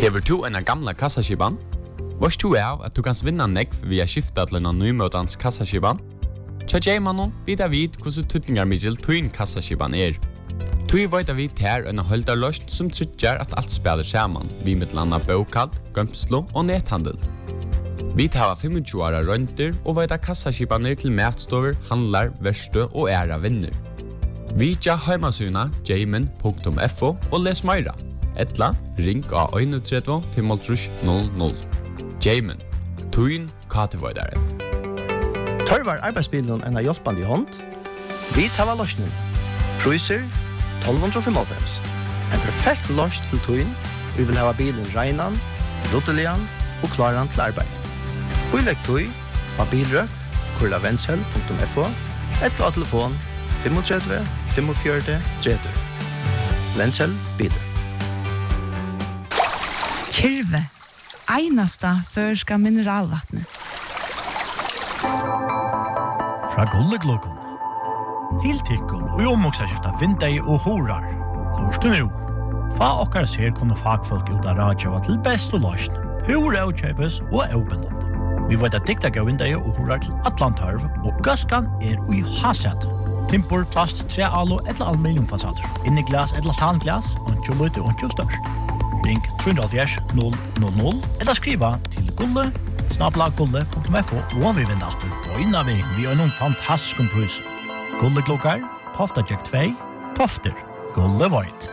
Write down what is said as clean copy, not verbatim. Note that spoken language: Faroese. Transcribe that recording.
Hever du en gamla kassaskipan? Vars du av at du kan vinna nekv via skifta til en nymøtans kassaskipan? Tja Jaymanon vidar vid hvordan tutningar middel tuin kassaskipan Tui veit vi ter en holdarløst som tryggjar at alt spiller saman, vi med landa bokalt, gømslo og nethandel. Vi tar 25 åra rønter og veit kassaskipaner til matstover, handlar, verste og æra vinner. Vi tja heimasuna jayman.fo og les meira. Etla, ring av 31 500. Jayman, tuin katevoidare. Tørvar arbeidsbilen en av hjelpande hånd. Vi tar løsning. Priser 1295. En perfekt løsning til tuin. Vi vil ha bilen reinan, ruttelian og klaran til arbeid. Ulegg tui av bilrøkt, kurlavensel.fo, etla av telefon 35 45 30. Vensel biler. Kyrve, einasta førska mineralvattnet. Fra Gulleglokon. Tiltikkon og omoksaskifta vindei og horar. Lorstu nu. Fa okkar ser kunne fagfolk ut av radjava til best og løsn. Hur avkjøpes og avbindande. Vi vet at dikta gav vindei og horar til Atlantarv, og gaskan ui hasset. Timpor, plast, tre alo, etla aluminiumfasader. Inni glas, etla tanglas, ontjo løyte, ontjo størst. Ring 370 000 eller skriva til gulle@gulle.fo og vi vinner alltid på innan vi har noen fantastisk pris. Gulle klokkar, Tofta Jack 2, Tofter, Gulle Void.